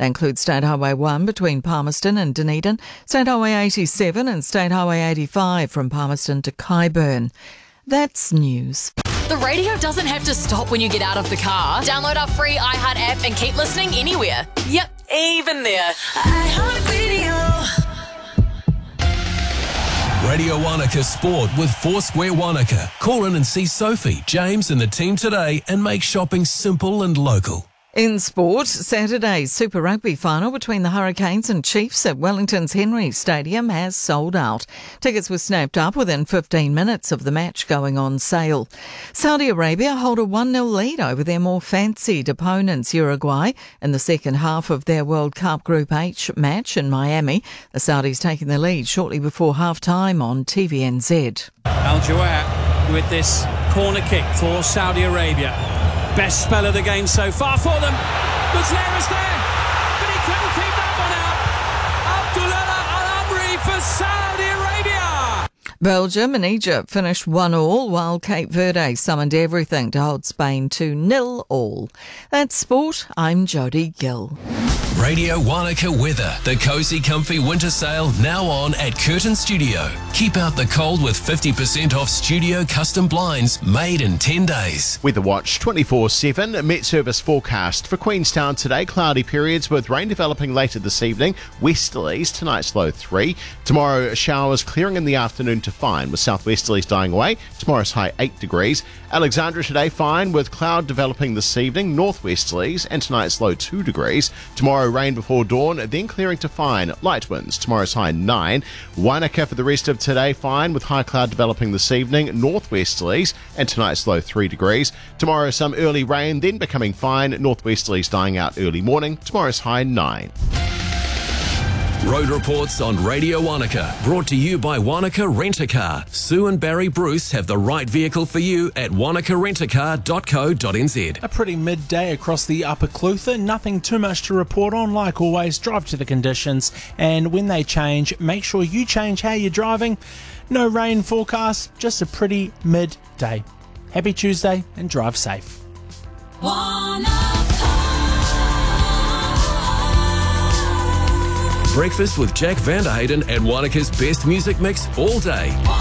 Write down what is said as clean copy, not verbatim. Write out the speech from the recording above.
They include State Highway 1 between Palmerston and Dunedin, State Highway 87 and State Highway 85 from Palmerston to Kyburn. That's news. The radio doesn't have to stop when you get out of the car. Download our free iHeart app and keep listening anywhere. Yep, even there. iHeartRadio. Radio Wanaka Sport with Foursquare Wanaka. Call in and see Sophie, James and the team today and make shopping simple and local. In sport, Saturday's Super Rugby final between the Hurricanes and Chiefs at Wellington's Henry Stadium has sold out. Tickets were snapped up within 15 minutes of the match going on sale. Saudi Arabia hold a 1-0 lead over their more fancied opponents, Uruguay, in the second half of their World Cup Group H match in Miami. The Saudis taking the lead shortly before half-time on TVNZ. Al-Jawad with this corner kick for Saudi Arabia. Best spell of the game so far for them. Muslera's there, but he couldn't keep that one out. Abdullah Al-Amri for Saudi Arabia. Belgium and Egypt finished 1-1, while Cape Verde summoned everything to hold Spain to 0-0. That's sport. I'm Jodie Gill. Radio Wanaka weather. The Cozy Comfy winter sale now on at Curtin Studio. Keep out the cold with 50% off studio custom blinds made in 10 days. Weather Watch 24/7. Met Service forecast for Queenstown today. Cloudy periods with rain developing later this evening. Westerlies, tonight's low 3. Tomorrow showers clearing in the afternoon to fine with southwesterlies dying away. Tomorrow's high 8 degrees. Alexandra today fine with cloud developing this evening. Northwesterlies and tonight's low 2 degrees. Tomorrow rain before dawn, then clearing to fine. Light winds, tomorrow's high 9. Wanaka for the rest of today fine with high cloud developing this evening. Northwesterlies and tonight's low 3 degrees. Tomorrow some early rain, then becoming fine. Northwesterlies dying out early morning. Tomorrow's high 9. Road reports on Radio Wanaka, brought to you by Wanaka Rent-A-Car. Sue and Barry Bruce have the right vehicle for you at wanakarentacar.co.nz. A pretty midday across the Upper Clutha. Nothing too much to report on. Like always, drive to the conditions, and when they change, make sure you change how you're driving. No rain forecast, just a pretty midday. Happy Tuesday and drive safe. Breakfast with Jack Vanderhayden and Wanaka's best music mix all day.